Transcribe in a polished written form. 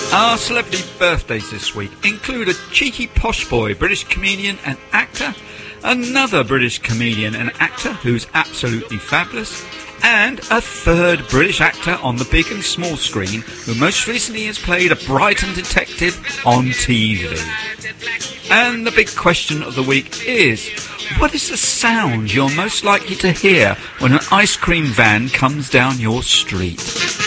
Our celebrity birthdays this week include a cheeky posh boy, British comedian and actor, another British comedian and actor who's absolutely fabulous, and a third British actor on the big and small screen who most recently has played a Brighton detective on TV. And the big question of the week is, what is the sound you're most likely to hear when an ice cream van comes down your street?